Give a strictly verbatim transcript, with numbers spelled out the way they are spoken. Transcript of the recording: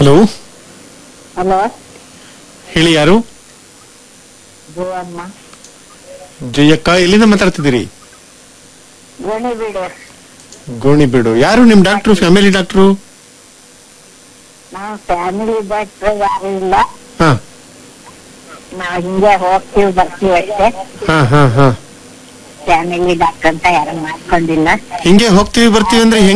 Hello hello, ಹೇಳಿ, ಯಾರು? ಜಯಮ್ಮ, ಜಯಕ್ಕ, ಎಲ್ಲಿಂದ ಮಾತಾಡ್ತಿದ್ದೀರಿ? ಗೋಣಿಬೀಡು. ಗೋಣಿಬೀಡು. ಯಾರು ನಿಮ್ ಡಾಕ್ಟ್ರು, ಫ್ಯಾಮಿಲಿ ಡಾಕ್ಟ್ರು? ನಾವು ಫ್ಯಾಮಿಲಿ ಡಾಕ್ಟರ್ ಯಾರು ಇಲ್ಲ, ಹಾ ನಾವು ಹಿಂಗೆ ಹೋಗ್ತೀವಿ ಬರ್ತೀವಿ ಅಷ್ಟೇ. ಹಾ ಹಾ ಹಾ ಫ್ಯಾಮಿಲಿ ಡಾಕ್ಟರ್ ಅಂತ ಯಾರು ಮಾಡ್ಕೊಂಡಿಲ್ಲ. ಹಿಂಗೆ ಹೋಗ್ತೀವಿ ಬರ್ತೀವಿ ಅಂದ್ರೆ ಹೆಂಗ್